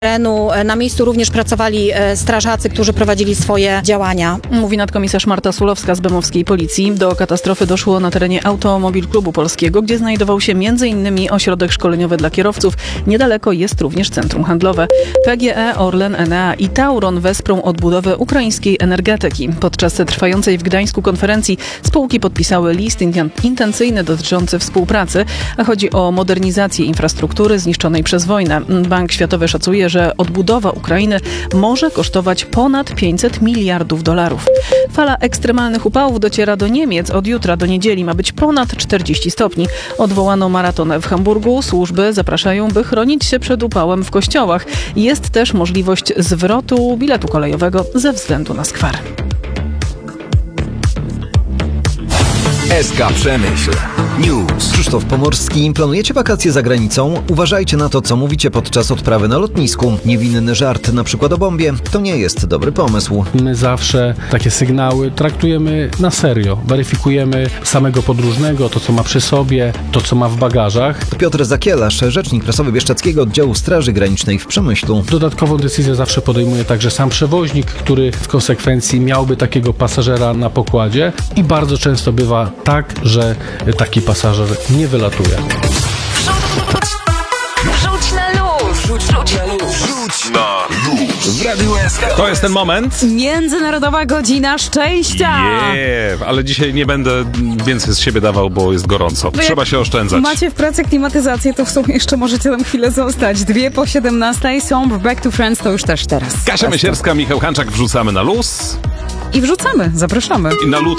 terenu. Na miejscu również pracowali strażacy, którzy prowadzili swoje działania. Mówi nadkomisarz Marta Sulowska z Bemowskiej Policji. Do katastrofy doszło na terenie Automobil Klubu Polskiego, gdzie znajdował się m.in. ośrodek szkoleniowy dla kierowców. Niedaleko jest również centrum handlowe. PGE, Orlen, Enea i Tauron wesprą odbudowę ukraińskiej energetyki. Podczas trwającej w Gdańsku konferencji spółki podpisały list intencyjny dotyczący współpracy, a chodzi o modernizację infrastruktury zniszczonej przez wojnę. Bank Światowy szacuje, że odbudowa Ukrainy może kosztować ponad $500 miliardów. Fala ekstremalnych upałów dociera do Niemiec. Od jutra do niedzieli ma być ponad 40 stopni. Odwołano maraton w Hamburgu. Służby zapraszają, by chronić się przed upałem w kościołach. Jest też możliwość zwrotu biletu kolejowego ze względu na skwar. SK Przemyśl. News. Krzysztof Pomorski. Planujecie wakacje za granicą? Uważajcie na to, co mówicie podczas odprawy na lotnisku. Niewinny żart, na przykład o bombie, to nie jest dobry pomysł. My zawsze takie sygnały traktujemy na serio. Weryfikujemy samego podróżnego, to co ma przy sobie, to co ma w bagażach. Piotr Zakielarz, rzecznik prasowy Bieszczadzkiego Oddziału Straży Granicznej w Przemyślu. Dodatkową decyzję zawsze podejmuje także sam przewoźnik, który w konsekwencji miałby takiego pasażera na pokładzie i bardzo często bywa tak, że taki pasażer nie wylatuje. Wrzuć na luz! Wrzuć na luz. W Radiu SK. To jest ten moment. Międzynarodowa Godzina Szczęścia! Ale dzisiaj nie będę więcej z siebie dawał, bo jest gorąco. Trzeba się oszczędzać. Macie w pracy klimatyzację, to w sumie jeszcze możecie tam chwilę zostać. 2:17 są Back to Friends, to już też teraz. Kasia Mesierska, Michał Hanczak, wrzucamy na luz. I wrzucamy, zapraszamy. I na lód